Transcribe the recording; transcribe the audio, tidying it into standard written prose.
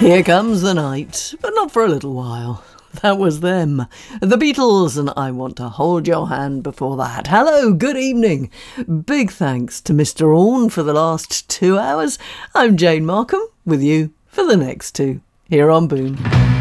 Here comes the night, but not for a little while. That was them, the Beatles, and I Want to Hold Your Hand before that. Hello, good evening. Big thanks to Mr. Orne for the last 2 hours. I'm Jane Markham, with you for the next 2, here on Boom.